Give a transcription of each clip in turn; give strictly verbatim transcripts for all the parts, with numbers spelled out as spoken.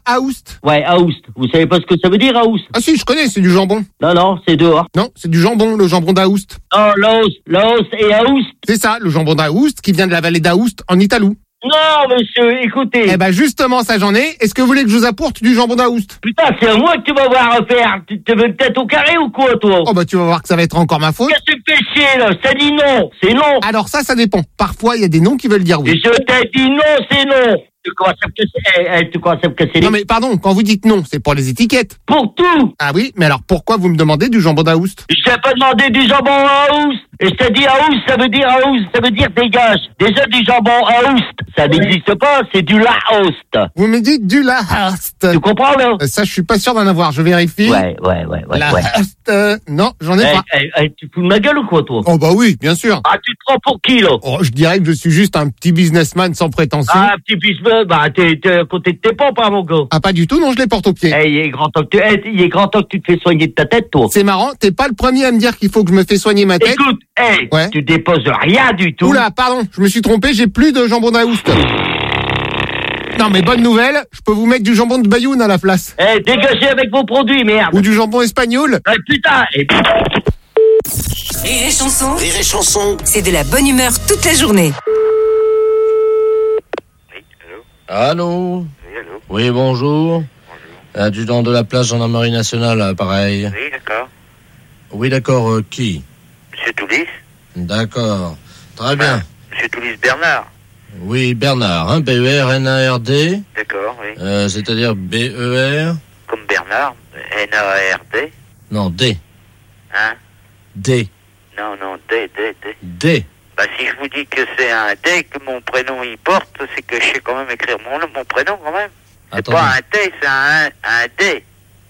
Aoust. Ouais, Aoust. Vous savez pas ce que ça veut dire, Aoust? Ah si, je connais, c'est du jambon. Non, non, c'est dehors. Non, c'est du jambon, le jambon d'Aoust. Oh, l'Aoust, l'Aoust et Aoust. C'est ça, le jambon d'Aoust qui vient de la vallée d'Aoust en Italou. Non, monsieur, écoutez. Eh ben justement, ça j'en ai. Est-ce que vous voulez que je vous apporte du jambon d'Aoust? Putain, c'est à moi que tu vas voir à faire. Tu te veux peut-être au carré ou quoi, toi? Oh bah tu vas voir que ça va être encore ma faute. Qu'est-ce que tu fais chier, là? Ça dit non, c'est non. Alors ça, ça dépend. Parfois, il y a des noms qui veulent dire oui. Et je t'ai dit non, c'est non. Tu commences à me casser, eh, eh, tu commences à me casser les... Non mais pardon, quand vous dites non, c'est pour les étiquettes. Pour tout. Ah oui, mais alors pourquoi vous me demandez du jambon d'Aoust? Je t'ai pas demandé du jambon à Aoust. Et je t'ai dit Aoust, ça veut dire Aoust, ça veut dire dégage. Déjà du jambon Aoust, ça n'existe pas, c'est du Laoust. Vous me dites du Laoust. Tu comprends, là? Euh, Ça, je suis pas sûr d'en avoir, je vérifie. Ouais, ouais, ouais, ouais. La ouais. euh, non, j'en ai Eh, pas. eh, eh, tu fous de ma gueule ou quoi, toi? Oh bah oui, bien sûr. Ah, tu te prends pour qui, là? Oh, je dirais que je suis juste un petit businessman sans prétention. Ah, un petit business, bah, t'es, t'es à côté de tes pompes, hein, mon gars. Ah, pas du tout, non, je les porte au pied. Eh, il est grand temps que tu, eh, il est grand temps que tu te fais soigner de ta tête, toi. C'est marrant, t'es pas le premier à me dire qu'il faut que je me fais soigner ma tête. Écoute, eh, Ouais. tu déposes rien du tout. Oula, pardon, je me suis trompé, j'ai plus de jambon d'Aoust. Non mais bonne nouvelle, je peux vous mettre du jambon de Bayoun à la place. Eh, dégagez avec vos produits, merde. Ou du jambon espagnol. Eh, putain, et Rire et chanson, Rire et chanson. c'est de la bonne humeur toute la journée. Oui, allô? Allô? Oui, allô? Oui, bonjour. Adjudant de la place gendarmerie nationale, pareil. Oui, d'accord. Oui, d'accord, euh, qui? Monsieur Toulis? D'accord. Très bien. Monsieur Toulis Bernard? Oui, Bernard, hein, B E R N A R D, D'accord, oui. euh, c'est-à-dire B E R... Comme Bernard, N A R D? Non, D. Hein? D. Non, non, D, D, D. D. Bah, si je vous dis que c'est un D que mon prénom y porte, c'est que je sais quand même écrire mon, mon prénom quand même. C'est Attendez. pas un T, c'est un, un D.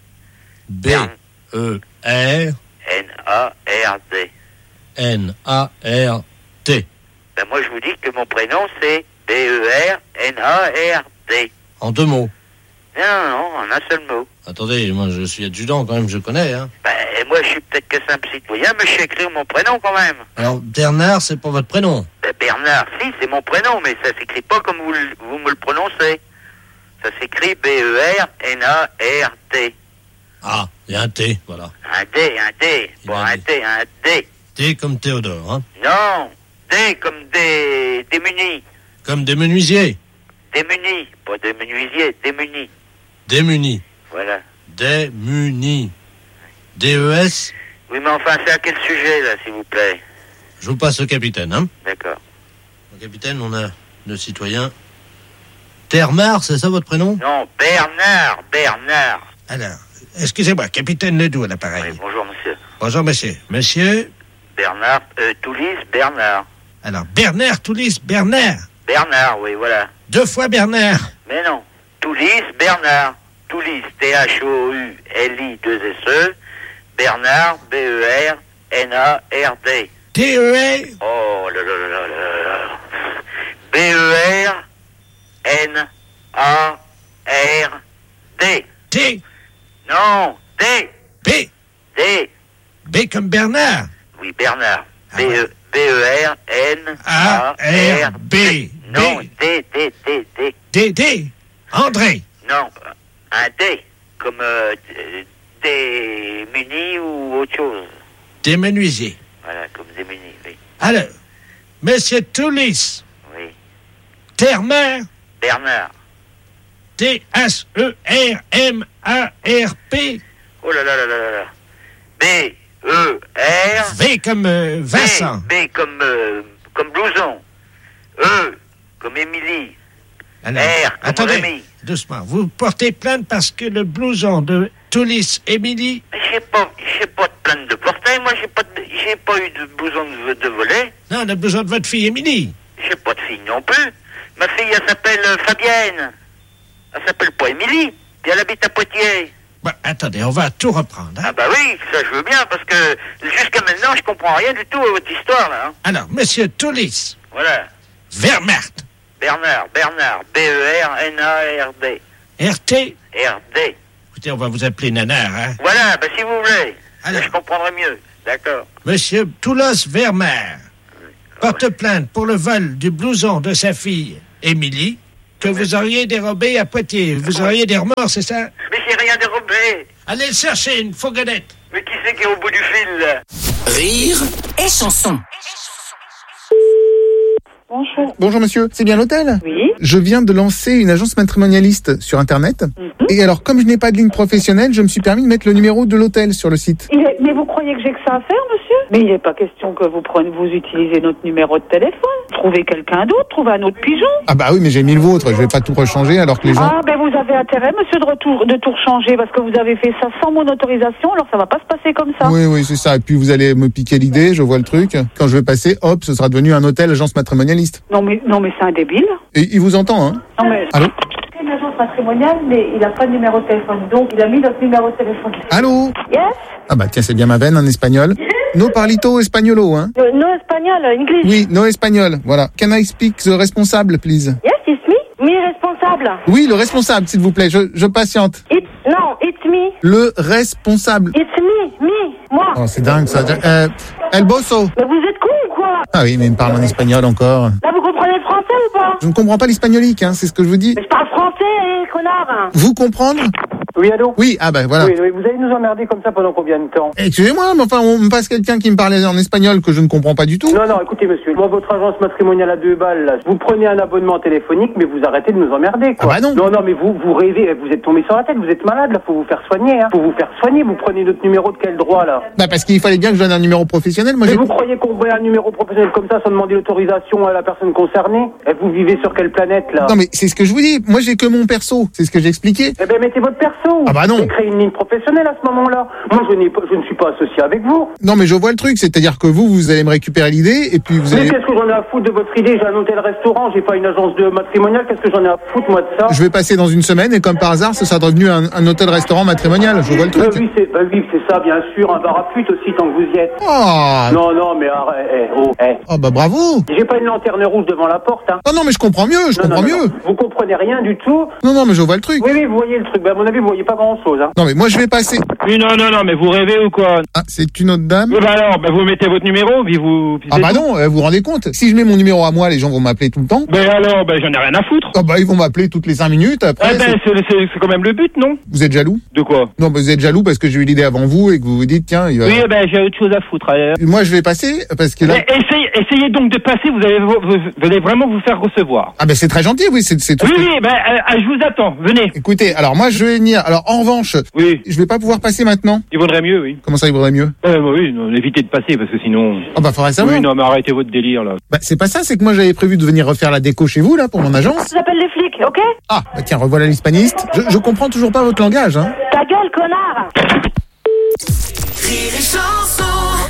B E R N A R D. N A R T. Ben, moi, je vous dis que mon prénom, c'est B E R N A R D. En deux mots. Non, non, non, en un seul mot. Attendez, moi je suis adjudant quand même, je connais, hein. Ben, moi, je suis peut-être que simple citoyen, mais je sais écrire mon prénom quand même. Alors, Bernard, c'est pas votre prénom. Ben, Bernard, si, c'est mon prénom, mais ça s'écrit pas comme vous, le- vous me le prononcez. Ça s'écrit B E R N A R D. Ah, il y a un T, voilà. Un D, un D. Il Bon, a un dit. D, un D. T comme Théodore, hein. Non, D comme des démunis. Comme des menuisiers. Démunis, pas des menuisiers, démunis. Démunis. Voilà. Démunis. D E S. Oui, mais enfin, c'est à quel sujet, là, s'il vous plaît? Je vous passe le capitaine, hein. D'accord. Le capitaine, on a le citoyen. Termar, c'est ça votre prénom? Non, Bernard, Bernard. Alors, excusez-moi, capitaine Ledoux à l'appareil. Oui, bonjour, monsieur. Bonjour, monsieur. Monsieur, Bernard, euh, Toulis, Bernard. alors, Bernard Toulis, Bernard. Bernard, oui, voilà. Deux fois Bernard. Mais non. Toulis, Bernard. Toulis, T H O U L I deux S E. Bernard, B E R N A R D. T E R. Oh là là là là là là. B E R N A R D. T. Non, D. B. D. B comme Bernard. Oui, Bernard. Ah B E B E R N A R B. Non, B. D, D, D, D. D. D. André. Non, un D. Comme euh, des munis ou autre chose. Des menuisiers. Voilà, comme des munis, oui. Alors, monsieur Toulis, Oui. Termer, Bernard. T H E R M A R P. Oh là là là là là là. B E R. V comme euh, Vincent. B, B comme, euh, comme blouson. E comme Émilie. Alors, R comme attendez, Rémi. doucement. Vous portez plainte parce que le blouson de Toulis Émilie. J'ai pas, j'ai pas de plainte de portail, moi j'ai pas, de, j'ai pas eu de blouson de, de volet. Non, le blouson de votre fille Émilie. J'ai pas de fille non plus. Ma fille, elle s'appelle euh, Fabienne. Elle s'appelle pas Émilie. Puis elle habite à Poitiers. Bon, attendez, on va tout reprendre. Hein? Ah bah oui, ça je veux bien, parce que jusqu'à maintenant, je comprends rien du tout à votre histoire, là. Hein. Alors, monsieur Toulis, Voilà. Wehrmacht, Bernard, Bernard, B E R N A R D. R T. R D. Écoutez, on va vous appeler Nanar, hein. Voilà, bah si vous voulez. Alors. Je comprendrai mieux. D'accord. Monsieur Toulos Wehrmacht porte plainte pour le vol du blouson de sa fille Émilie. que vous auriez dérobé à Poitiers. Vous auriez des remords, c'est ça? Mais j'ai rien dérobé. Allez le chercher, une fourgonnette. Mais qui c'est qui est au bout du fil, là? Rire et chanson. Bonjour. Bonjour monsieur, c'est bien l'hôtel? Oui. Je viens de lancer une agence matrimonialiste sur internet. Mm-hmm. Et alors, comme je n'ai pas de ligne professionnelle, je me suis permis de mettre le numéro de l'hôtel sur le site. Il est... Mais vous croyez que j'ai que ça à faire, monsieur? Mais il n'est pas question que vous preniez, vous utilisez notre numéro de téléphone. Trouvez quelqu'un d'autre, trouvez un autre pigeon. Ah bah oui, mais j'ai mis le vôtre, je vais pas tout rechanger alors que les gens... Ah ben vous avez intérêt, monsieur, de, retour, de tout changer parce que vous avez fait ça sans mon autorisation, alors ça va pas se passer comme ça. Oui, oui, c'est ça. Et puis vous allez me piquer l'idée, je vois le truc. Quand je vais passer, hop, ce sera devenu un hôtel agence matrimonialiste. Non mais, non mais c'est un débile. Et il vous entend, hein? Non mais... Allô? C'est une agence matrimoniale, mais il n'a pas de numéro de téléphone, donc il a mis notre numéro de téléphone. Allô? Yes? Ah bah tiens, c'est bien ma veine en espagnol. No parlito espagnolo, hein? Uh, no espagnol, English. Oui, no espagnol, voilà. Can I speak the responsable, please? Yes, it's me. Me responsable. Oui, le responsable, s'il vous plaît, je, je patiente. It, non, it's me. Le responsable. It's me, me, moi. Oh, c'est dingue ça. Euh, El Bosso. Mais vous êtes con ou quoi? Ah oui, mais il me parle en espagnol encore. Là, vous comprenez le français ou pas? Je ne comprends pas l'espagnolique, hein, c'est ce que je vous dis. Mais je parle français, eh, connard. Vous comprendre? Oui, allô? Oui, ah ben voilà. Oui, oui, vous allez nous emmerder comme ça pendant combien de temps? Excusez-moi, mais enfin, on me passe quelqu'un qui me parlait en espagnol que je ne comprends pas du tout. Non, non, écoutez, monsieur, moi, votre agence matrimoniale à deux balles, là, vous prenez un abonnement téléphonique, mais vous arrêtez de nous emmerder, quoi. Ah bah non. Non, non, mais vous, vous rêvez, vous êtes tombé sur la tête, vous êtes malade, là, faut vous faire soigner, hein. Faut vous faire soigner, vous prenez notre numéro de quel droit, là? Bah parce qu'il fallait bien que je donne un numéro professionnel. Moi, Mais j'ai... vous croyez qu'on voit un numéro professionnel comme ça sans demander l'autorisation à la personne concernée? Et vous vivez sur quelle planète, là? Non mais c'est ce que je vous dis. Moi, j'ai que mon perso. C'est ce que j'ai expliqué. Eh ben, mettez votre perso. Ah bah non. Et créez une ligne professionnelle à ce moment-là. Moi, je, n'ai pas, je ne suis pas associé avec vous. Non mais je vois le truc. C'est-à-dire que vous, vous allez me récupérer l'idée et puis vous Mais allez... qu'est-ce que j'en ai à foutre de votre idée? J'ai un hôtel-restaurant, j'ai pas une agence de matrimoniale. Qu'est-ce que j'en ai à foutre, moi, de ça? Je vais passer dans une semaine et comme par hasard, ça sera devenu un, un hôtel-restaurant matrimonial. Je vois le Bah truc. oui, c'est bah oui, c'est ça, bien sûr. Un bar à pute aussi, tant que vous y êtes. Oh, Non, non, mais arrête. Eh, oh, eh. oh bah bravo. J'ai pas une lanterne rouge devant la porte, hein. Oh non mais je comprends mieux. Je Non, non, comprends non, mieux. non. Vous comprenez rien du tout. Non non mais je vois le truc. Oui, oui, vous voyez le truc. Bah, à mon avis, vous voyez pas grand-chose, hein. Non mais moi je vais passer. Oui, non, non, non, mais vous rêvez ou quoi? Ah, c'est une autre dame. Oui, bah alors, bah vous mettez votre numéro, puis vous... puis Ah c'est bah tout. non, euh, vous vous rendez compte? Si je mets mon numéro à moi, les gens vont m'appeler tout le temps. Ben alors, ben j'en ai rien à foutre. Ah bah ils vont m'appeler toutes les cinq minutes. Après, Eh ben, c'est- c'est, c'est, c'est quand même le but, non? vous êtes jaloux? De quoi? Non, bah, vous êtes jaloux parce que j'ai eu l'idée avant vous et que vous vous dites tiens, il va... Oui, ben j'ai autre chose à foutre. euh. Moi je vais passer parce que là. Mais essayez, essayez donc de passer, vous allez, vous, vous allez vraiment vous faire recevoir. Ah ben c'est très gentil, oui, c'est c'est tout. Oui, ce que- oui, ben euh, euh, je vous attends, venez. Écoutez, alors moi je vais venir. Alors en revanche, Oui, je vais pas pouvoir passer maintenant. il vaudrait mieux, oui. Comment ça, il vaudrait mieux? Euh, bah oui, non, évitez de passer, parce que sinon... Ah bah faudrait savoir. Oui, non, mais arrêtez votre délire, là. Bah c'est pas ça, c'est que moi j'avais prévu de venir refaire la déco chez vous là pour mon agence. J'appelle les flics, ok? Ah bah tiens, revoilà l'hispaniste. Je, je comprends toujours pas votre langage, hein. Ta gueule, connard! Rire et chanson.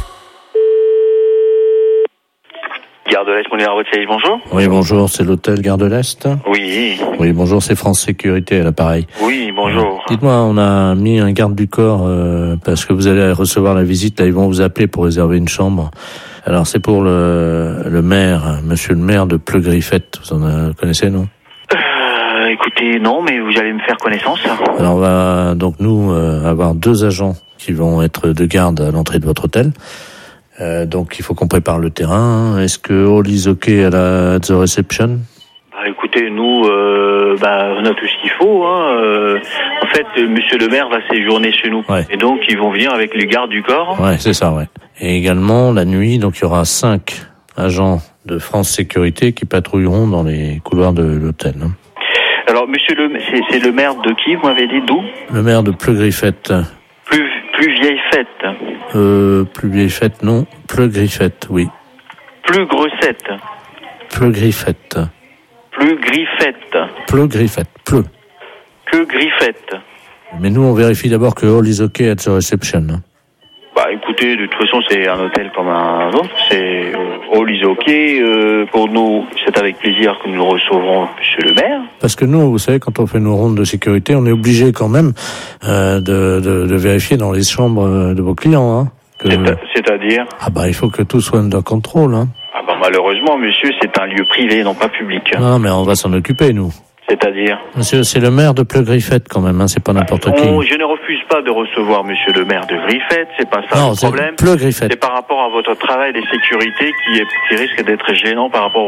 Gare de l'Est, Moulin à votre service, bonjour. Oui, bonjour, c'est l'hôtel Gare de l'Est. Oui, Oui, bonjour, c'est France Sécurité à l'appareil. oui, bonjour. Dites-moi, on a mis un garde du corps euh, parce que vous allez recevoir la visite. Là, ils vont vous appeler pour réserver une chambre. Alors, c'est pour le, le maire, monsieur le maire de Pleu-Griffette. Vous en euh, connaissez, non? Euh, écoutez, non, mais vous allez me faire connaissance. Alors, on va donc nous euh, avoir deux agents qui vont être de garde à l'entrée de votre hôtel. Euh, donc, il faut qu'on prépare le terrain. Est-ce que all is OK à la at the reception? Bah, écoutez, nous, euh, bah, on a tout ce qu'il faut. Hein. Euh, en fait, euh, monsieur le maire va séjourner chez nous. Ouais. Et donc, ils vont venir avec les gardes du corps. Ouais, c'est ça, ouais. Et également, la nuit, donc il y aura cinq agents de France Sécurité qui patrouilleront dans les couloirs de l'hôtel. hein. Alors, monsieur le, c'est, c'est le maire de qui, vous m'avez dit, d'où? Le maire de Pleu-Griffette. Plus, plus vieille fête. Euh, plus vieille fête, non. Pleu-Griffette, oui. Plus grossette. Pleu-Griffette. Plus griffette. Pleu-Griffette. Pleu. Que griffette. Mais nous, on vérifie d'abord que all is OK at the reception. hein. Bah écoutez, de toute façon c'est un hôtel comme un autre, c'est euh, all is ok. Euh, pour nous, c'est avec plaisir que nous recevrons monsieur le maire. Parce que nous, vous savez, quand on fait nos rondes de sécurité, on est obligé quand même euh, de, de, de vérifier dans les chambres de vos clients. Hein, que... C'est à, c'est-à-dire Ah bah, il faut que tout soit under control. Hein. Ah bah malheureusement monsieur, c'est un lieu privé, non pas public. Non, mais on va s'en occuper, nous. C'est-à-dire Monsieur, c'est le maire de Pleu-Griffette quand même, hein, c'est pas n'importe qui. On- Je ne refuse pas de recevoir monsieur le maire de Griffette, c'est pas ça Non, le c'est problème. Pleu-Griffette. C'est par rapport à votre travail de sécurité qui, est, qui risque d'être gênant par rapport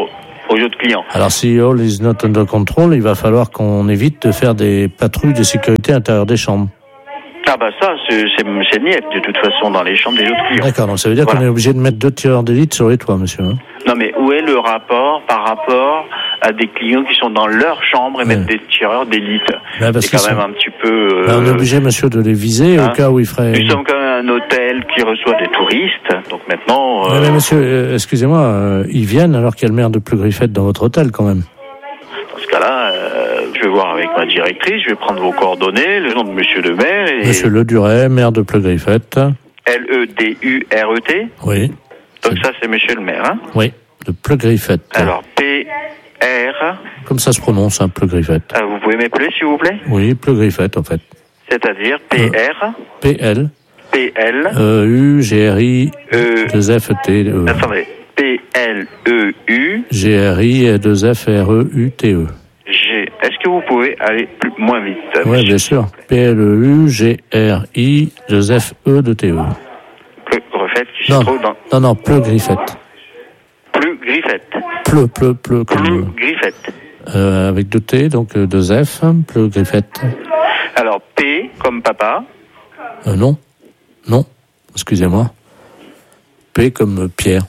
aux autres clients. Alors si all is not under control, il va falloir qu'on évite de faire des patrouilles de sécurité à l'intérieur des chambres. Ah bah ça, c'est, c'est, c'est niette de toute façon dans les chambres des autres clients. D'accord, donc ça veut dire voilà. qu'on est obligé de mettre deux tireurs d'élite sur les toits, monsieur. Hein. Non mais où est le rapport par rapport à des clients qui sont dans leur chambre et ouais. mettre des tireurs d'élite ben C'est quand même sont... un petit peu... Euh... Ben on est obligé, monsieur, de les viser hein? au cas où il ferait... Nous sommes quand même un hôtel qui reçoit des touristes, donc maintenant... Euh... Mais, mais monsieur, euh, excusez-moi, euh, ils viennent alors qu'il y a le maire de Pleugrifette dans votre hôtel quand même. Dans ce cas-là, euh, je vais voir avec ma directrice, je vais prendre vos coordonnées, le nom de monsieur le maire et... Monsieur Le Duret, maire de Pleugrifette. L E D U R E T Oui. Donc c'est... ça, c'est monsieur le maire, hein Oui, de Pleugrifette. Alors, P R... Comme ça se prononce, hein, Pleugrifette. Ah, vous pouvez m'appeler, s'il vous plaît? Oui, Pleugrifette, en fait. C'est-à-dire P R... Euh, P L... P L... E U G R I... E... deux F T E... Attendez. P L E U... G R I deux F R E U T E. G... Est-ce que vous pouvez aller plus, moins vite? Oui, bien sûr. P L E U G R I deux F E de T E. Pleugrifette, qui non, se trouve dans... Non, non, Pleugrifette. Pleugrifette. Pleu, pleu, pleu. Comme... Pleugrifette. Euh, avec deux T, donc euh, deux F, Pleugrifette. Alors, P comme papa. Euh, non. Non. Excusez-moi. P comme euh, Pierre.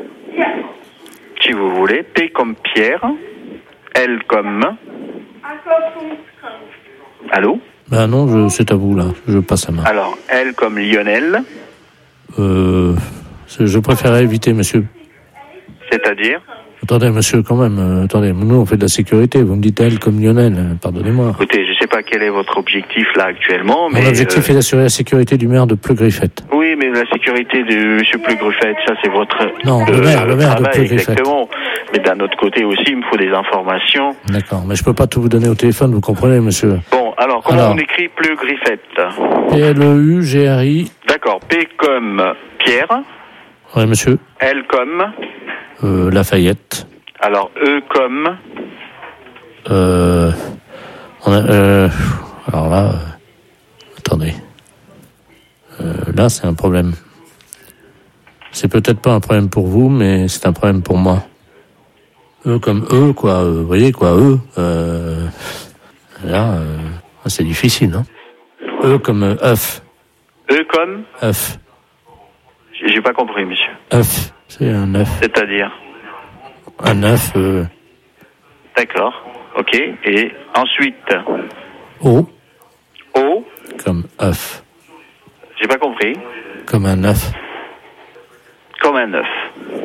Si vous voulez. P comme Pierre. L comme... Allô? Ben non, je, c'est à vous, là. Je passe la main. Alors, L comme Lionel. Euh... Je préférerais éviter, monsieur. C'est-à-dire? Attendez, monsieur, quand même. Euh, attendez, nous, on fait de la sécurité. Vous me dites elle comme Lionel. Euh, pardonnez-moi. Écoutez, je sais pas quel est votre objectif, là, actuellement, mais... Mon objectif euh... est d'assurer la sécurité du maire de Pleugrifette. Oui, mais la sécurité de monsieur Pleugrifette, ça, c'est votre... Non, euh, le maire, le maire travail, de Pleugrifette. Exactement. Mais d'un autre côté aussi, il me faut des informations. D'accord, mais je peux pas tout vous donner au téléphone, vous comprenez, monsieur. Bon, alors, comment alors, on écrit Pleugrifette? P L E U G R I... D'accord, P comme Pierre. Oui, monsieur. L comme... Euh, Lafayette. Alors, E comme... Euh... On a, euh... Alors là... Euh, attendez. Euh, là, c'est un problème. C'est peut-être pas un problème pour vous, mais c'est un problème pour moi. E comme E, quoi. Vous voyez, quoi, E. Euh... Là, euh... c'est difficile, non? E comme euh, œuf. E comme... œuf. J'ai pas compris, monsieur. œuf. C'est un œuf. C'est-à-dire? Un œuf. Euh... D'accord. Ok. Et ensuite? O. O. Comme œuf. J'ai pas compris. Comme un œuf. Comme un œuf.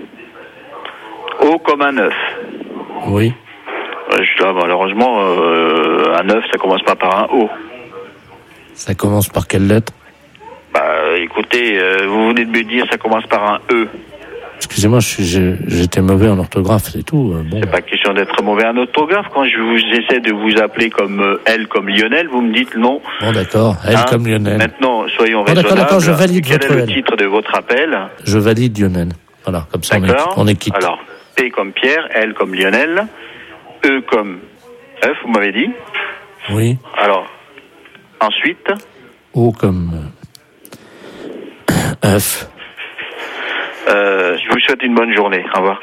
O comme un œuf. Oui. Je dois, malheureusement, euh, un œuf, ça commence pas par un O. Ça commence par quelle lettre? Bah, écoutez, euh, vous venez de me dire ça commence par un E. Excusez-moi, je suis, j'étais mauvais en orthographe, c'est tout. Bon. C'est pas question d'être mauvais en orthographe. Quand je vous essaie de vous appeler comme euh, L comme Lionel, vous me dites non. Bon, d'accord, L hein? Comme Lionel. Maintenant, soyons bon, raisonnables. D'accord, d'accord, je valide Quel votre est le L. titre de votre appel? Je valide Lionel. Voilà, comme ça on est, on est quitte. Alors, P comme Pierre, L comme Lionel, E comme œuf, vous m'avez dit? Oui. Alors, ensuite? O comme œuf. Euh, je vous souhaite une bonne journée. Au revoir.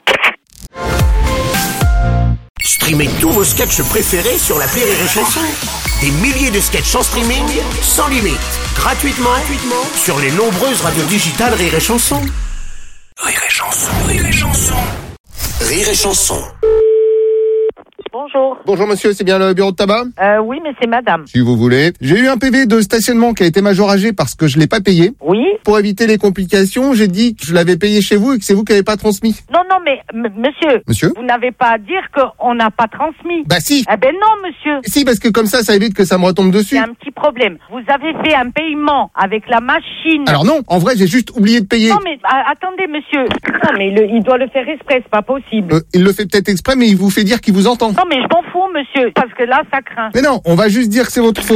Streamez tous vos sketchs préférés sur l'appli Rire et Chanson. Des milliers de sketchs en streaming, sans limite, gratuitement, gratuitement sur les nombreuses radios digitales Rire et Chanson. Rire et Chanson, Rire et Chanson. Rire et Chanson. Bonjour. Bonjour monsieur, c'est bien le bureau de tabac? Euh, oui, mais c'est madame. Si vous voulez. J'ai eu un P V de stationnement qui a été majoragé parce que je l'ai pas payé. Oui. Pour éviter les complications, j'ai dit que je l'avais payé chez vous et que c'est vous qui n'avez pas transmis. Non, non, mais m- monsieur. Monsieur? Vous n'avez pas à dire qu'on n'a pas transmis. Bah si. Eh ben non, monsieur. Si, parce que comme ça, ça évite que ça me retombe dessus. Il y a un petit problème. Vous avez fait un paiement avec la machine. Alors non, en vrai, j'ai juste oublié de payer. Non, mais a- attendez, monsieur. Non, mais le, il doit le faire exprès, c'est pas possible. Euh, il le fait peut-être exprès, mais il vous fait dire qu'il vous entend. Non, mais je m'en fous, monsieur, parce que là, ça craint. Mais non, on va juste dire que c'est votre faute.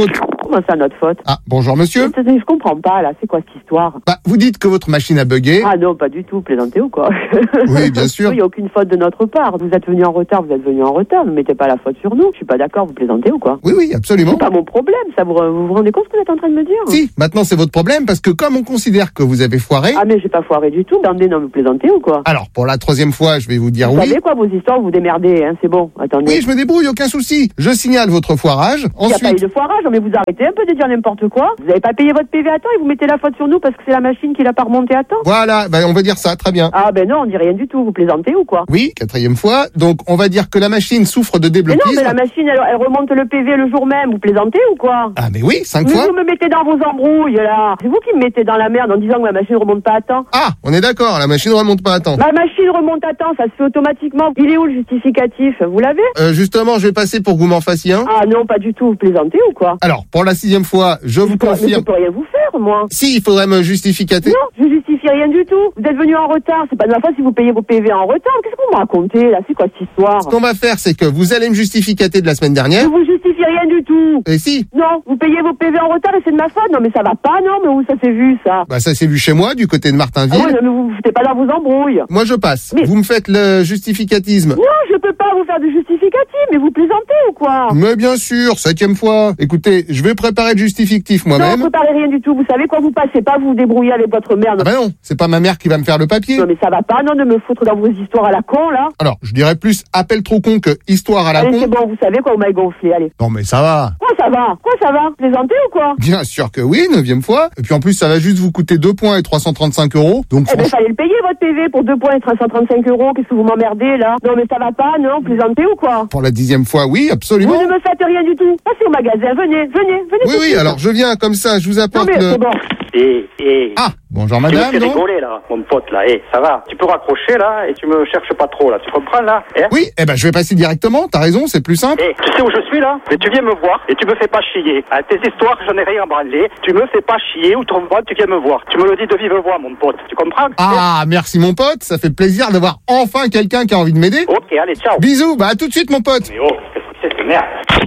Comment ça, notre faute? Ah, bonjour monsieur. Je, je comprends pas, là. C'est quoi cette histoire? Bah, vous dites que votre machine a bugué. Ah non, pas du tout. Plaisantez ou quoi? Oui, bien sûr. Il n'y a aucune faute de notre part. Vous êtes venu en retard, vous êtes venu en retard. Ne mettez pas la faute sur nous. Je suis pas d'accord, vous plaisantez ou quoi? Oui, oui, absolument. C'est pas mon problème, ça. Vous vous, vous rendez compte ce que vous êtes en train de me dire? Si, maintenant c'est votre problème parce que comme on considère que vous avez foiré... Ah mais j'ai pas foiré du tout. Attendez, non, vous plaisantez ou quoi? Alors, pour la troisième fois, je vais vous dire vous oui. Vous savez quoi, vos histoires, vous vous démerdez, hein, c'est bon. Attendez. Oui, je me débrouille, aucun souci. Je signale votre foirage. Il n'y a Ensuite... pas eu de foirage, mais vous arrêtez un peu de dire n'importe quoi. Vous n'avez pas payé votre P V à temps et vous mettez la faute sur nous parce que c'est la machine qui l'a pas remonté à temps. Voilà, ben on va dire ça, très bien. Ah ben non, on dit rien du tout. Vous plaisantez ou quoi? Oui, quatrième fois. Donc on va dire que la machine souffre de débloquisme. Mais non, mais la machine, elle, elle remonte le P V le jour même. Vous plaisantez ou quoi? Ah mais oui, cinq mais fois. Vous me mettez dans vos embrouilles là. C'est vous qui me mettez dans la merde en disant que ma machine remonte pas à temps. Ah, on est d'accord, la machine remonte pas à temps. Ma machine remonte à temps, ça se fait automatiquement. Il est où le justificatif? Vous l'avez? Euh, justement, je vais passer pour que vous m'en fassiez un. Ah non, pas du tout. Vous plaisantez ou quoi? Alors, pour la sixième fois, je vous confirme... Mais je peux rien vous faire, moi. Si, il faudrait me justificater. Non, je justifie rien du tout. Vous êtes venu en retard. C'est pas de ma faute si vous payez vos P V en retard. Qu'est-ce que vous me racontez, là? C'est quoi cette histoire? Ce qu'on va faire, c'est que vous allez me justificater de la semaine dernière. Je vous justifie rien du tout. Et si? Non, vous payez vos P V en retard et c'est de ma faute. Non, mais ça va pas, non? Mais où ça s'est vu, ça? Bah, ça s'est vu chez moi, du côté de Martinville. Ah ouais, non, mais vous vous foutez pas dans vos embrouilles. Moi, je passe. Mais... Vous me faites le justificatisme. Non, je peux pas vous faire de justificatif, mais vous plaisantez ou quoi? Mais bien sûr, septième fois. Écoutez, je vais préparer le justificatif moi-même. Non, préparez rien du tout. Vous savez quoi, vous passez pas, vous vous débrouillez avec votre merde. Ah bah non, c'est pas ma mère qui va me faire le papier. Non, mais ça va pas, non, de me foutre dans vos histoires à la con, là. Alors, je dirais plus appel trop con que histoire à la allez, con. c'est bon, vous savez quoi, vous m'avez gonflé, allez. Non, mais ça va. Quoi, ça va? Quoi, ça va? Plaisantez ou quoi? Bien sûr que oui, neuvième fois. Et puis en plus, ça va juste vous coûter deux points et trois cent trente-cinq euros. Donc, eh ben, fallait le payer, votre P V, pour deux points et trois cent trente-cinq euros. Qu'est-ce que vous m'emmerdez, là? Non, mais ça va pas, non? Plaisantez ou quoi? Pour la dixième fois, oui, absolument. Vous ne me faites rien du tout. Passez au magasin, venez, venez, venez. Oui, oui, alors je viens comme ça, je vous apporte non, mais le... c'est bon. Et, et... Ah, bonjour madame, tu me fais donc. rigoler, là, mon pote, là. Eh, ça va. Tu peux raccrocher, là, et tu me cherches pas trop, là. Tu comprends, là? Eh oui, eh ben, je vais passer directement, t'as raison, c'est plus simple. Eh, tu sais où je suis, là? Mais tu viens me voir, et tu me fais pas chier. À tes histoires, j'en ai rien à branler. Tu me fais pas chier, ou tu tu viens me voir. Tu me le dis de vive voix, mon pote. Tu comprends? Ah, eh merci mon pote, ça fait plaisir d'avoir enfin quelqu'un qui a envie de m'aider. Ok, allez, ciao. Bisous, bah à tout de suite mon pote. Mais oh, qu'est-ce que c'est, merde?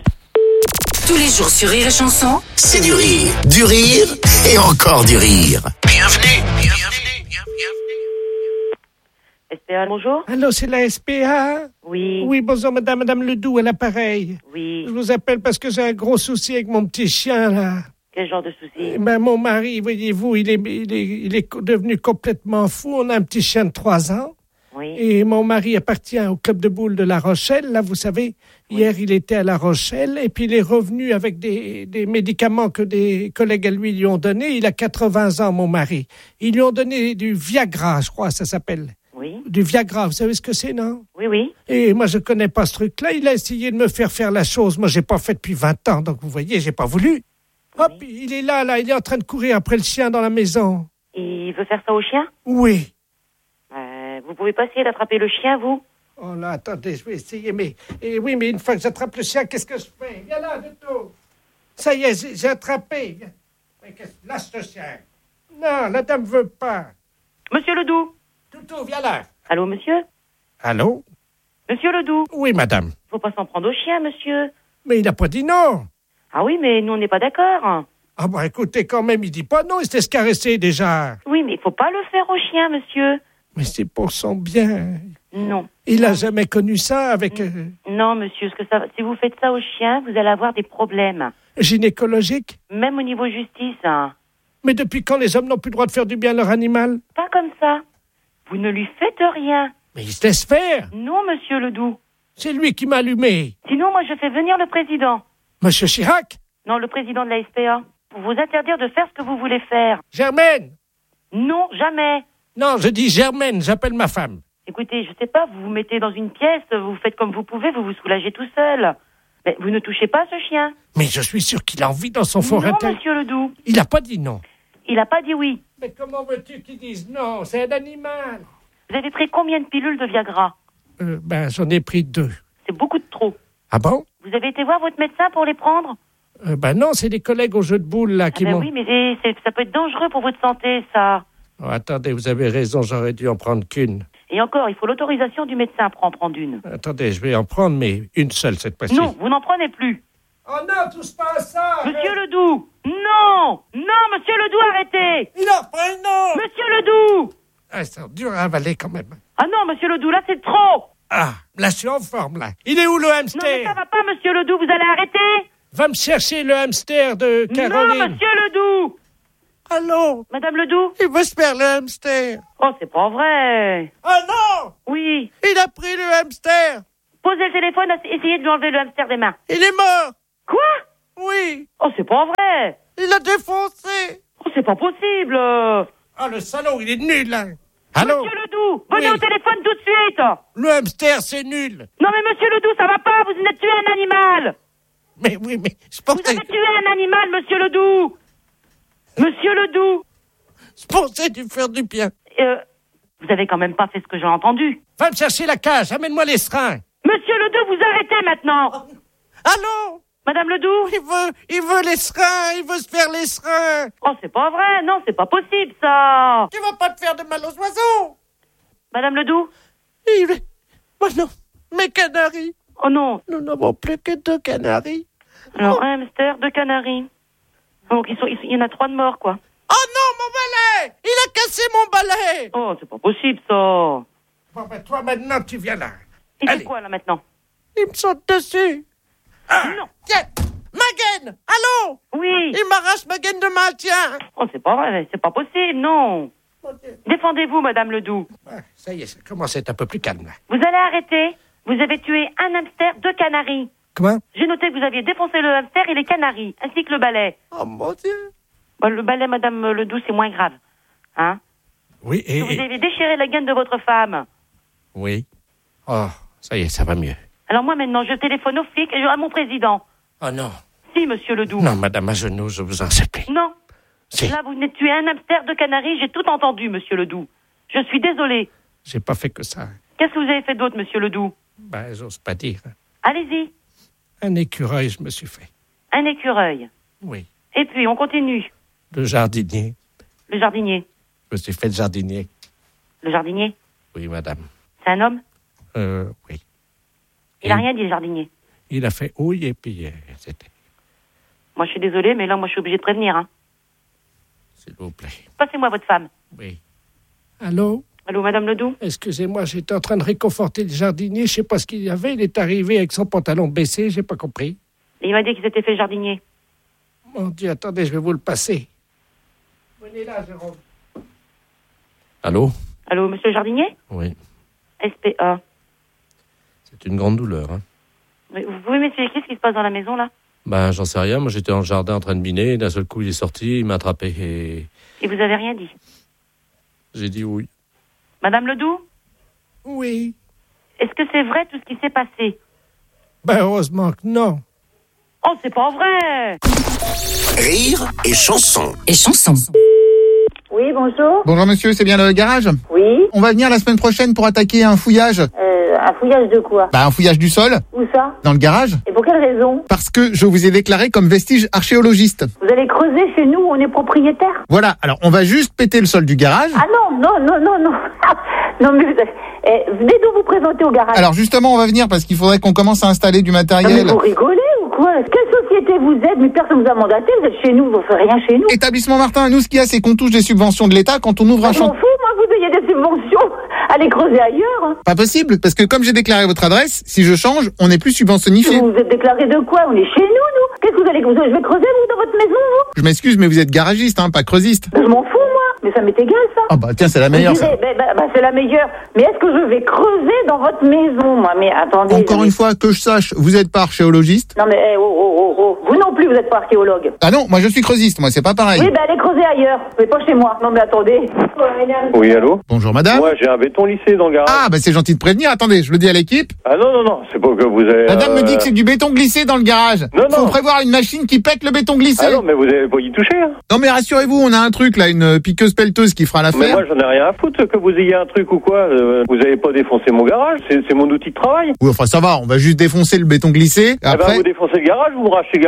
Tous les jours sur Rire et Chanson, c'est du rire, du rire et encore du rire. Bienvenue, bienvenue, bienvenue. S P A, bonjour. Allô, c'est la S P A? Oui. Oui, bonjour, madame, madame Ledoux, à l'appareil. Oui. Je vous appelle parce que j'ai un gros souci avec mon petit chien, là. Quel genre de souci? Ben, mon mari, voyez-vous, il est, il est, il est devenu complètement fou. On a un petit chien de trois ans. Oui. Et mon mari appartient au club de boules de La Rochelle. Là, vous savez, oui. Hier, il était à La Rochelle et puis il est revenu avec des, des médicaments que des collègues à lui lui ont donnés. Il a quatre-vingts ans, mon mari. Ils lui ont donné du Viagra, je crois, ça s'appelle. Oui. Du Viagra, vous savez ce que c'est, non? Oui, oui. Et moi, je connais pas ce truc-là. Il a essayé de me faire faire la chose. Moi, j'ai pas fait depuis vingt ans, donc vous voyez, j'ai pas voulu. Oui. Hop, il est là, là, il est en train de courir après le chien dans la maison. Il veut faire ça au chien? Oui. Euh, vous pouvez pas essayer d'attraper le chien, vous? Oh là, attendez, je vais essayer, mais... Et oui, mais une fois que j'attrape le chien, qu'est-ce que je fais? Viens là, Duto. Ça y est, j'ai, j'ai attrapé. Mais qu'est-ce... Lâche le chien. Non, la dame veut pas. Monsieur Ledoux. Duto, viens là. Allô, monsieur? Allô? Monsieur Ledoux. Oui, madame. Faut pas s'en prendre au chien, monsieur. Mais il n'a pas dit non. Ah oui, mais nous, on n'est pas d'accord. Ah bon, écoutez, quand même, il dit pas non, il s'est caressé déjà. Oui, mais il faut pas le faire au chien, monsieur. Mais c'est pour son bien. Non. Il a jamais connu ça avec... Euh... Non, monsieur, ce que ça... si vous faites ça au chien, vous allez avoir des problèmes. Gynécologiques? Même au niveau justice. Hein. Mais depuis quand les hommes n'ont plus le droit de faire du bien à leur animal? Pas comme ça. Vous ne lui faites rien. Mais il se laisse faire. Non, monsieur Ledoux. C'est lui qui m'a allumé. Sinon, moi, je fais venir le président. Monsieur Chirac? Non, le président de la S P A. Pour vous interdire de faire ce que vous voulez faire. Germaine? Non, jamais. Non, je dis Germaine, j'appelle ma femme. Écoutez, je sais pas, vous vous mettez dans une pièce, vous faites comme vous pouvez, vous vous soulagez tout seul. Mais vous ne touchez pas ce chien. Mais je suis sûr qu'il a envie dans son fort Non, intérieur. monsieur Ledoux. Il n'a pas dit non. Il n'a pas dit oui. Mais comment veux-tu qu'il dise non? C'est un animal. Vous avez pris combien de pilules de Viagra? euh, Ben, j'en ai pris deux. C'est beaucoup de trop. Ah bon? Vous avez été voir votre médecin pour les prendre? euh, Ben non, c'est des collègues au jeu de boules, là, qui ah ben m'ont... oui, mais c'est, c'est, ça peut être dangereux pour votre santé, ça. Oh, attendez, vous avez raison, j'aurais dû en prendre qu'une. Et encore, il faut l'autorisation du médecin pour en prendre une. Attendez, je vais en prendre, mais une seule cette fois-ci. Non, vous n'en prenez plus. Oh non, touche pas à ça! Monsieur Ledoux! Ledoux. Non. Non, monsieur Ledoux, arrêtez. Il a pris le nom. Monsieur Ledoux. Ah, c'est dur à avaler quand même. Ah non, monsieur Ledoux, là, c'est trop. Ah, là, je suis en forme, là. Il est où, le hamster? Non, mais ça va pas, monsieur Ledoux, vous allez arrêter. Va me chercher le hamster de Caroline. Non, monsieur Ledoux. Allô? Madame Ledoux? Il veut se faire le hamster. Oh, c'est pas vrai. Oh non! Oui. Il a pris le hamster. Posez le téléphone, essayez de lui enlever le hamster des mains. Il est mort. Quoi? Oui. Oh, c'est pas vrai. Il l'a défoncé. Oh, c'est pas possible. Ah, le salaud, il est nul, là. Allô? Monsieur Ledoux, venez Oui. au téléphone tout de suite. Le hamster, c'est nul. Non, mais monsieur Ledoux, ça va pas, vous venez de tuer un animal. Mais oui, mais je Vous pensais, avez tué un animal, monsieur Ledoux. Monsieur Ledoux. je pensais du faire du bien. Euh, vous avez quand même pas fait ce que j'ai entendu. Va me chercher la cage, amène-moi les seringues. Monsieur Ledoux, vous arrêtez maintenant. Allô? Madame Ledoux? Il veut, il veut les seringues, il veut se faire les seringues. Oh, c'est pas vrai, non, c'est pas possible, ça. Tu vas pas te faire de mal aux oiseaux. Madame Ledoux? Il est... Oh non, mes canaris. Oh non. Nous n'avons plus que deux canaris. Alors, un hamster, deux canaris. Donc, ils sont, ils- il y en a trois de morts, quoi. Oh non, mon balai! Il a cassé mon balai! Oh, c'est pas possible, ça. Bon, ben toi, maintenant, tu viens là. Il fait Allez. quoi, là, maintenant? Il me saute dessus. Ah, Non. tiens, ma gaine! Allô? Oui. Il m'arrache ma gaine de main, tiens! Oh, c'est pas vrai, c'est pas possible, non. Défendez-vous, Madame Ledoux. Ah, ça y est, ça commence à être un peu plus calme, là. Vous allez arrêter. Vous avez tué un hamster, deux canaris. Comment? J'ai noté que vous aviez défoncé le hamster et les canaris, ainsi que le balai. Oh, mon Dieu! Bon, le balai, Madame Ledoux, c'est moins grave. Hein? Oui, et... Vous avez déchiré la gaine de votre femme. Oui. Oh, ça y est, ça va mieux. Alors moi, maintenant, je téléphone aux flics et je- à mon président. Oh non. Si, Monsieur Ledoux. Non, madame, à genoux, je vous en supplie. Non. Si. Là, vous venez de tuer un hamster, deux canaris, j'ai tout entendu, Monsieur Ledoux. Je suis désolé. J'ai pas fait que ça. Qu'est-ce que vous avez fait d'autre, Monsieur Ledoux? Ben, j'ose pas dire. Allez-y. Un écureuil, je me suis fait. Un écureuil. Oui. Et puis, on continue. Le jardinier. Le jardinier. Je me suis fait le jardinier. Le jardinier? Oui, madame. C'est un homme? Euh, oui. Il a rien dit, le jardinier. Il a fait oui et puis euh, c'était... Moi, je suis désolée, mais là, moi, je suis obligée de prévenir. Hein. S'il vous plaît. Passez-moi votre femme. Oui. Allô? Allô, Madame Ledoux? Excusez-moi, j'étais en train de réconforter le jardinier. Je sais pas ce qu'il y avait. Il est arrivé avec son pantalon baissé. J'ai pas compris. Et il m'a dit qu'il s'était fait jardinier. Mon Dieu, attendez, je vais vous le passer. Venez là, Jérôme. Allô? Allô, Monsieur le jardinier? Oui. S P A. C'est une grande douleur. Hein. Mais vous pouvez m'expliquer ce qui se passe dans la maison, là? Ben, j'en sais rien. Moi, j'étais dans le jardin en train de miner. D'un seul coup, il est sorti, il m'a attrapé et Et vous avez rien dit? j'ai dit oui. Madame Ledoux? Oui. Est-ce que c'est vrai tout ce qui s'est passé? Ben, heureusement que non. Oh, c'est pas vrai! Rire et chanson. Et chanson. Oui, bonjour. Bonjour monsieur, c'est bien le garage? Oui. On va venir la semaine prochaine pour attaquer un fouillage. Euh, un fouillage de quoi? Bah un fouillage du sol, Où ça? dans le garage. Et pour quelle raison? Parce que je vous ai déclaré comme vestige archéologiste. Vous allez creuser chez nous, on est propriétaire. Voilà, alors on va juste péter le sol du garage. Ah non, non, non, non, non. Non, mais vous, eh, venez donc vous présenter au garage. Alors justement, on va venir parce qu'il faudrait qu'on commence à installer du Non, mais matériel. vous rigolez ou quoi? Quelle société vous êtes? Mais personne vous a mandaté, vous êtes chez nous, vous ne faites rien chez nous. Établissement Martin, nous ce qu'il y a, c'est qu'on touche des subventions de l'État quand on ouvre un Je m'en chantier. fous, moi, vous ayez des subventions. Allez creuser ailleurs. hein. Pas possible, parce que comme j'ai déclaré votre adresse, si je change, on n'est plus subventionnifié. Vous vous êtes déclaré de quoi? On est chez nous, nous. Qu'est-ce que vous allez... Je vais creuser, vous, dans votre maison, vous? Je m'excuse, mais vous êtes garagiste, hein, pas creusiste. Je m'en fous, moi. Mais ça m'est égal, ça. Ah bah tiens, c'est la meilleure. Vous Ça. direz, ben, ben, ben, c'est la meilleure. Mais est-ce que je vais creuser dans votre maison, moi? Mais attendez. Encore mais- une fois, que je sache, vous êtes pas archéologiste. Non, mais eh, oh, oh, oh, oh. Vous non plus, vous n'êtes pas archéologue. Ah non, moi je suis creusiste, moi c'est pas pareil. Oui, ben allez creuser ailleurs. Mais pas chez moi. Non, mais attendez. Oui, allô? Bonjour madame. Moi, j'ai un béton lissé dans le garage. Ah bah c'est gentil de prévenir, attendez, je le dis à l'équipe. Ah non, non, non, c'est pas que vous avez... Madame euh, me dit que c'est du béton glissé dans le garage. Non, Faut non. prévoir une machine qui pète le béton glissé. Ah non, mais vous avez pas y touché, hein? Non mais rassurez-vous, on a un truc là, une piqueuse pelleteuse qui fera Mais l'affaire. moi, j'en ai rien à foutre que vous ayez un truc ou quoi. Euh, vous avez pas défoncé mon garage, c'est mon outil de travail. Oui, enfin ça va, on va juste défoncer le béton glissé. Eh ben, Après, vous défoncez le garage, vous me rachetez le garage et vous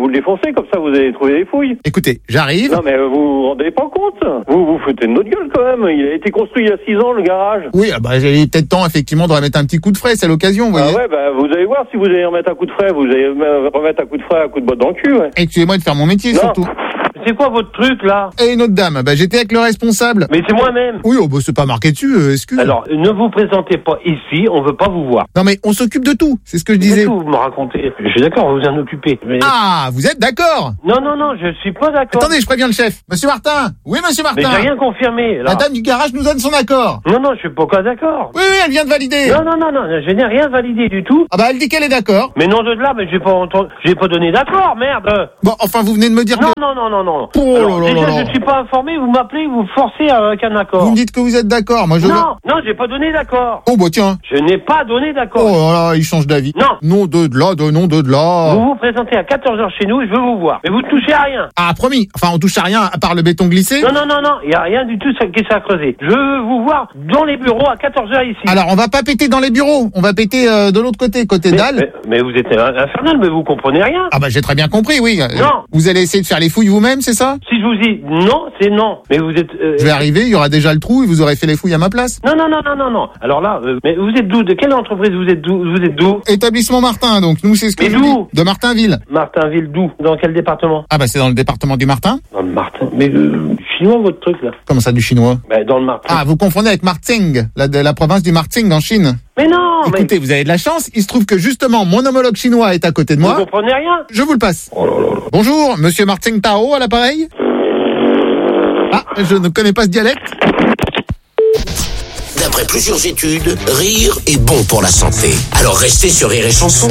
le défoncer, comme ça vous allez trouver des fouilles. Écoutez, j'arrive. Non mais euh, vous vous rendez pas compte? Vous vous foutez de notre gueule quand même. Il a été construit il y a six ans le garage. Oui, ah bah j'ai peut-être temps effectivement de remettre un petit coup de frais, c'est l'occasion, vous voyez. Ah ouais, bah vous allez voir si vous allez remettre un coup de frais, vous allez remettre un coup de frais, un coup de botte dans le cul, ouais. Excusez-moi de faire mon métier, non. surtout. C'est quoi votre truc là? Et une autre dame, bah j'étais avec le responsable. Mais c'est moi-même. Oui, oh bah c'est pas marqué dessus, euh, excuse. Alors, ne vous présentez pas ici, on veut pas vous voir. Non mais on s'occupe de tout, c'est ce que je disais. Qu'est-ce que vous me racontez? Je suis d'accord, vous en occupez. Mais... Ah, vous êtes d'accord? Non, non, non, je suis pas d'accord. Attendez, je préviens le chef. Monsieur Martin. Oui, monsieur Martin. Mais j'ai rien confirmé. La dame du garage nous donne son accord. Non, non, je suis pas d'accord. Oui, oui, elle vient de valider. Non, non, non, non, je n'ai rien validé du tout. Ah bah elle dit qu'elle est d'accord. Mais non de là, mais j'ai pas entendu, j'ai pas donné d'accord, merde. Bon, enfin vous venez de me dire non, que... Non, non, non, non, non. Oh Alors, là là déjà, là là. je suis pas informé, vous m'appelez, vous forcez avec un accord. Vous me dites que vous êtes d'accord, moi je... Non, non, j'ai pas donné d'accord. Oh bah tiens. Je n'ai pas donné d'accord. Oh là là, il change d'avis. Non. Non de, de là, de non de, de là. Vous vous présentez à quatorze heures chez nous, je veux vous voir. Mais vous touchez à rien. Ah promis. Enfin on touche à rien à part le béton glissé. Non, non, non, non, il y a rien du tout qui s'est creusé. Je veux vous voir dans les bureaux à quatorze heures ici. Alors on va pas péter dans les bureaux, on va péter euh, de l'autre côté, côté mais, dalle. Mais, mais vous êtes infernal, mais vous comprenez rien. Ah bah j'ai très bien compris, oui. Non. Vous allez essayer de faire les fouilles vous-même, c'est ça? Si je vous dis non, c'est non. Mais vous êtes... Euh... Je vais arriver, il y aura déjà le trou et vous aurez fait les fouilles à ma place. Non, non, non, non, non, non. Alors là, euh, mais vous êtes d'où? De quelle entreprise vous êtes d'où? Vous êtes d'où? Établissement Martin, donc nous c'est ce que mais je vous d'où? dis. De Martinville. Martinville d'où? Dans quel département? Ah bah c'est dans le département du Martin. Dans le Martin. Mais euh, chinois votre truc là? Comment ça du chinois? Bah dans le Martin. Ah vous confondez avec Marting, la, de la province du Marting en Chine. Mais non. Écoutez, mais... vous avez de la chance. Il se trouve que justement mon homologue chinois est à côté de moi. Vous comprenez rien? Je vous le passe. Oh là là là. Bonjour, Monsieur Marting Tao à l'appareil. Ah, je ne connais pas ce dialecte. D'après plusieurs études, rire est bon pour la santé. Alors restez sur Rire et Chanson.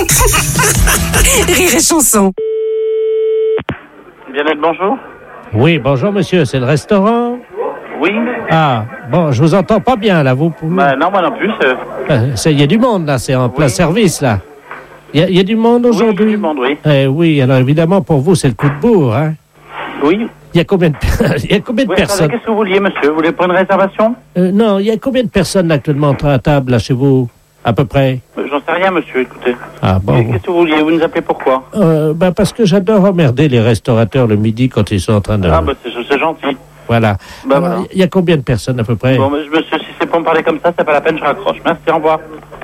Rire et Chanson. Bien-être, bonjour. Oui, bonjour monsieur, c'est le restaurant? Oui. Ah, bon, je vous entends pas bien là, vous pouvez... Bah non, moi non plus. Il y a du monde là, c'est en plein oui. service là. Il y, y a du monde aujourd'hui? Oui, il y a du monde, oui. Eh oui, alors évidemment pour vous c'est le coup de bourre, hein? Oui. Il y a combien de, il y a combien de oui, personnes? Attendez, qu'est-ce que vous vouliez, monsieur? Vous voulez prendre une réservation? euh, Non, il y a combien de personnes actuellement à table là chez vous, à peu près? J'en sais rien, monsieur, écoutez. Ah bon. Qu'est-ce que vous vouliez? Vous nous appelez pourquoi? euh, bah parce que j'adore emmerder les restaurateurs le midi quand ils sont en train de... Ah bah c'est, c'est gentil. Voilà. Bah, alors, voilà. Il y a combien de personnes à peu près? Bon, mais, monsieur, si c'est pour me parler comme ça, c'est pas la peine, je raccroche. Merci, au revoir.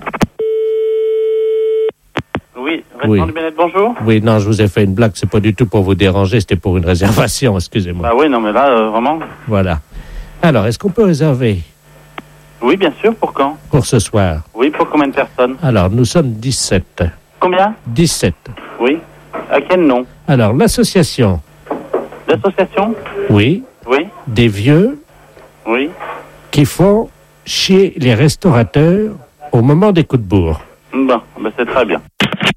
Oui, restaurant Oui. du Bien-être, bonjour. Oui, non, je vous ai fait une blague, c'est pas du tout pour vous déranger, c'était pour une réservation, excusez-moi. Bah oui, non, mais là, euh, vraiment. Voilà. Alors, est-ce qu'on peut réserver Oui, bien sûr, pour quand? pour ce soir? Oui, pour combien de personnes? Alors, nous sommes dix-sept. Combien? dix-sept. Oui. À quel nom? Alors, l'association, L'association? oui, Oui. des vieux Oui. qui font chier les restaurateurs au moment des coups de bourre. Bon, bah c'est très bien.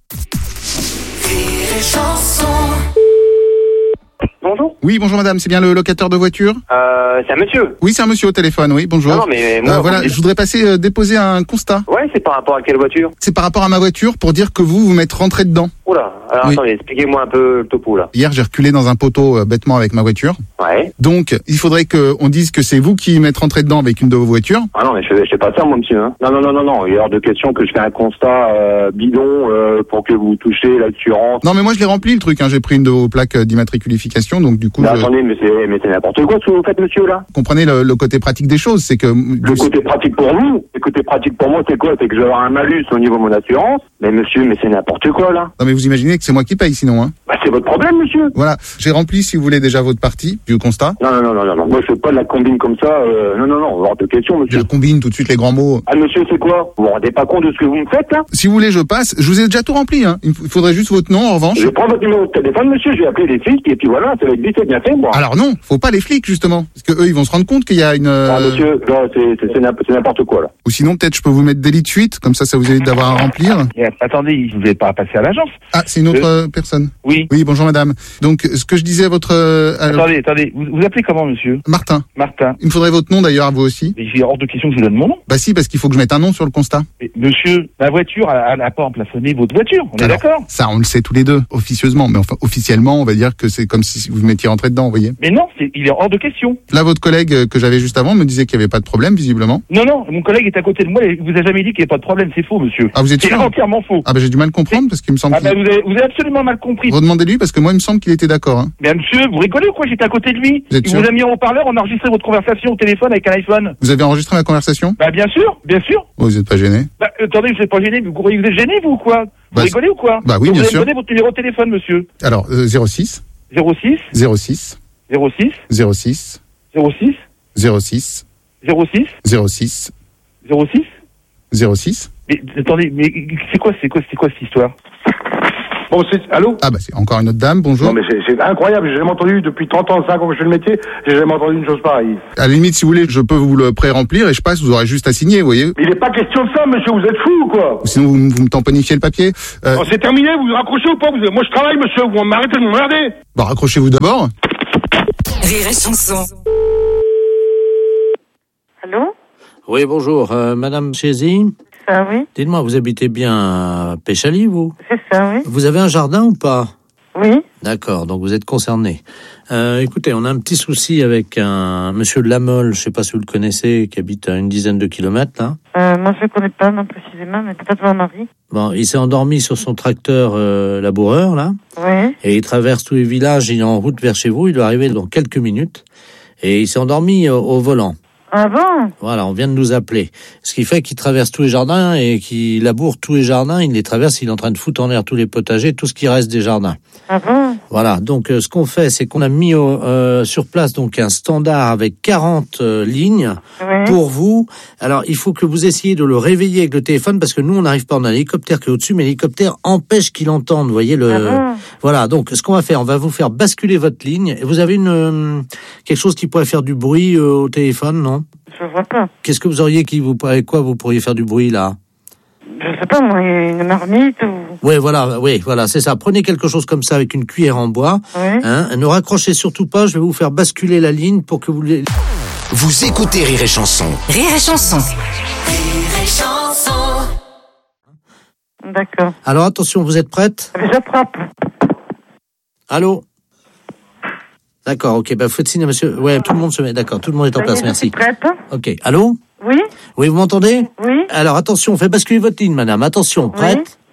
Bonjour. Oui, bonjour madame, c'est bien le locataire de voiture? Euh, c'est un monsieur. Oui, c'est un monsieur au téléphone, oui, bonjour. Non, mais moi, Euh, voilà, vous- je voudrais passer euh, déposer un constat. Ouais, c'est par rapport à quelle voiture? C'est par rapport à ma voiture pour dire que vous, vous m'êtes rentré dedans. Oula, alors Oui. attendez, expliquez-moi un peu le topo là. Hier, j'ai reculé dans un poteau euh, bêtement avec ma voiture. Ouais. Donc, il faudrait qu'on dise que c'est vous qui m'êtes rentré dedans avec une de vos voitures. Ah non, mais je fais, je fais pas ça, moi, monsieur. Hein. Non, non, non, non, non. Il est hors de question que je fais un constat euh, bidon euh, pour que vous touchiez l'assurance. Non, mais moi, je l'ai rempli le truc. Hein. J'ai pris une de vos plaques euh, d'immatriculification, donc du coup, Mais je... attendez, mais c'est, mais c'est n'importe quoi ce que vous faites, monsieur, là. comprenez le, le côté pratique des choses. C'est que Le côté pratique pour vous, le côté pratique pour moi, c'est quoi? C'est que je vais avoir un malus au niveau de mon assurance. Mais monsieur, mais c'est n'importe quoi, là. non, mais vous imaginez que c'est moi qui paye sinon. Hein. Bah, c'est votre problème, monsieur. Voilà, j'ai rempli, si vous voulez, déjà votre partie du constat. Non, non, non, non, non, non. Moi, je fais pas de la combine comme ça. Euh, non, non, non, hors de question, monsieur. Je combine tout de suite les grands mots. Ah, monsieur, c'est quoi? Vous vous rendez pas compte de ce que vous me faites, là? Si vous voulez, je passe. Je vous ai déjà tout rempli. Hein. Il f- faudrait juste votre nom, en revanche. Je prends votre numéro de téléphone, monsieur, je vais appeler les flics, et puis voilà, ça va être vite et bien fait, moi. Alors non, faut pas les flics, justement. Parce que eux, ils vont se rendre compte qu'il y a une... euh, Ah, monsieur, non, c'est, c'est, c'est n'importe- c'est n'importe quoi, là. Ou sinon, peut-être, je peux vous mettre délit de fuite. Comme ça, ça vous évite d'avoir à remplir. Eh, attendez, vous n'avez pas passé à l'agence? Ah, c'est une autre euh, personne. Oui. Oui, bonjour madame. Donc, ce que je disais à votre... euh, alors- Attendez, attendez, vous vous appelez comment, monsieur? Martin. Martin. Il me faudrait votre nom, d'ailleurs, à vous aussi. Mais j'ai hors de question que je vous donne mon nom. Bah si, parce qu'il faut que je mette un nom sur le constat. Mais, monsieur, la voiture, elle n'a pas emplafonné votre voiture, on est Alors, d'accord? Ça, on le sait tous les deux, officieusement. Mais enfin, officiellement, on va dire que c'est comme si vous mettiez rentré dedans, vous voyez. Mais non, c'est, il est hors de question. Là, votre collègue euh, que j'avais juste avant me disait qu'il n'y avait pas de problème, visiblement. Non, non, mon collègue est à côté de moi, il vous a jamais dit qu'il n'y avait pas de problème, c'est faux, monsieur. Ah, vous êtes C'est sûr? entièrement totalement faux. Ah ben j'ai du mal à comprendre parce qu'il me semble Ah qu'il... ben vous avez, vous avez absolument mal compris. Redemandez-lui parce que moi il me semble qu'il était d'accord. Hein. Mais monsieur, vous rigolez ou quoi? J'étais à côté de lui. Vous êtes Il sûr? vous a mis en haut-parleur, on a enregistré votre conversation au téléphone avec un iPhone. Vous avez enregistré ma conversation? Bah bien sûr, bien sûr. Oh, vous n'êtes pas gêné? Bah attendez, vous êtes pas gêné, vous, vous êtes gêné vous ou quoi? Vous Bah, rigolez ou quoi? Bah oui, Donc, bien vous sûr. allez me donner votre numéro de téléphone, monsieur. Alors, euh, zéro six zéro six zéro six zéro six zéro six zéro six zéro six zéro six zéro six zéro six zéro six. Mais attendez, mais c'est quoi, c'est quoi, c'est quoi cette histoire? Bon, c'est... Allô? Ah bah c'est encore une autre dame, bonjour. Non mais c'est, c'est incroyable, j'ai jamais entendu depuis trente ans, cinq ans que je fais le métier, j'ai jamais entendu une chose pareille. À la limite, si vous voulez, je peux vous le pré-remplir et je passe, vous aurez juste à signer, vous voyez. Mais il n'est pas question de ça, monsieur, vous êtes fou ou quoi? Ou sinon, vous, m- vous me tamponifiez le papier. Euh, Oh, c'est terminé, vous raccrochez ou pas vous... Moi je travaille, monsieur, vous m'arrêtez de m'emmerder. Bah raccrochez-vous d'abord. Rire et chanson. Allô? Oui, bonjour, euh, Madame Chézy. Ça, oui. Dites-moi, vous habitez bien à Péchaly, vous? C'est ça, oui. Vous avez un jardin ou pas? Oui. D'accord, donc vous êtes concerné. Euh, écoutez, on a un petit souci avec un monsieur de Lamolle, je sais pas si vous le connaissez, qui habite à une dizaine de kilomètres, là. Euh, moi, je ne connais pas, non, précisément, mais peut-être mon mari. Bon, il s'est endormi sur son tracteur euh, laboureur, là. Oui. Et il traverse tous les villages, il est en route vers chez vous, il doit arriver dans quelques minutes. Et il s'est endormi au, au volant. Ah bon? Voilà, on vient de nous appeler. Ce qui fait qu'il traverse tous les jardins et qu'il laboure tous les jardins, il les traverse, il est en train de foutre en l'air tous les potagers, tout ce qui reste des jardins. Ah bon? Voilà, donc euh, ce qu'on fait, c'est qu'on a mis au, euh, sur place donc un standard avec quarante euh, lignes Oui. pour vous. Alors, il faut que vous essayiez de le réveiller avec le téléphone parce que nous, on n'arrive pas, on a l'hélicoptère qui est au-dessus, mais l'hélicoptère empêche qu'il entende, vous voyez le... Ah bon? Voilà, donc ce qu'on va faire, on va vous faire basculer votre ligne. Et vous avez une euh, quelque chose qui pourrait faire du bruit euh, au téléphone, non? Je vois pas. Qu'est-ce que vous auriez qui vous avec quoi vous pourriez faire du bruit là? Je sais pas, moi, une marmite ou... Oui, voilà, oui, voilà, c'est ça. Prenez quelque chose comme ça avec une cuillère en bois. Oui. Hein, ne raccrochez surtout pas. Je vais vous faire basculer la ligne pour que vous. Les... Vous écoutez Rire et Chanson. Rire et chanson. Rire et chanson. D'accord. Alors attention, vous êtes prête? J'attrape. Allô? D'accord, ok, bah faites signe à monsieur. Ouais, tout le monde se met. D'accord, tout le monde est en place, merci. Prête? Ok, allô? Oui. Oui, vous m'entendez? Oui. Alors attention, on fait basculer votre ligne, madame. Attention, prête?